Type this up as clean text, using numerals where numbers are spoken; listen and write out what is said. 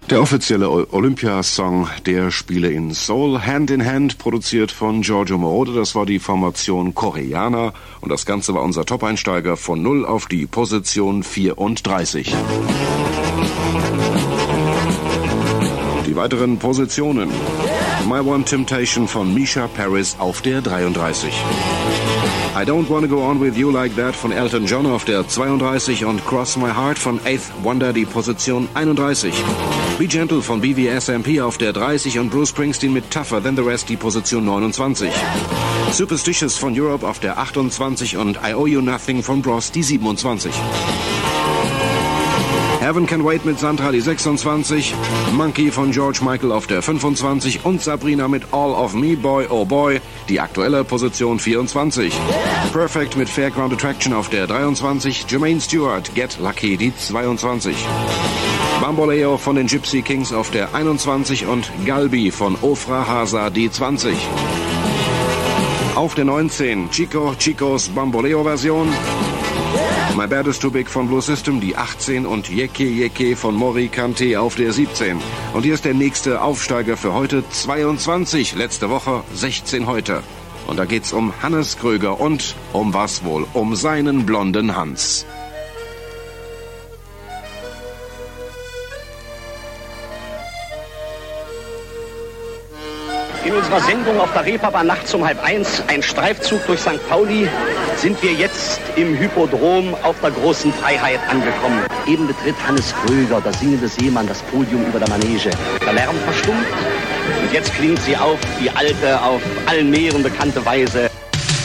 Der offizielle Olympiasong der Spiele in Seoul, Hand in Hand, produziert von Giorgio Moroder. Das war die Formation Koreaner und das Ganze war unser Top-Einsteiger von 0 auf die Position 34. Die weiteren Positionen: My One Temptation von Misha Paris auf der 33. I Don't Wanna Go On With You Like That von Elton John auf der 32 und Cross My Heart von Eighth Wonder die Position 31. Be Gentle von BVSMP auf der 30 und Bruce Springsteen mit Tougher Than The Rest die Position 29. Superstitious von Europe auf der 28 und I Owe You Nothing von Bros die 27. Heaven Can Wait mit Sandra die 26, Monkey von George Michael auf der 25 und Sabrina mit All of Me, Boy Oh Boy, die aktuelle Position 24. Perfect mit Fairground Attraction auf der 23, Jermaine Stewart, Get Lucky die 22. Bamboleo von den Gypsy Kings auf der 21 und Galbi von Ofra Hasa die 20. Auf der 19 Chicos Bamboleo Version. My Bad Is Too Big von Blue System, die 18 und Yeke Yeke von Mori Kante auf der 17. Und hier ist der nächste Aufsteiger für heute, 22, letzte Woche 16 heute. Und da geht's um Hannes Kröger und um was wohl? Um seinen blonden Hans. In unserer Sendung auf der Reeperbahn nachts um 12:30, ein Streifzug durch St. Pauli, sind wir jetzt im Hypodrom auf der großen Freiheit angekommen. Eben betritt Hannes Kröger, der singende Seemann, das Podium über der Manege. Der Lärm verstummt und jetzt klingt sie auf, die alte, auf allen Meeren bekannte Weise.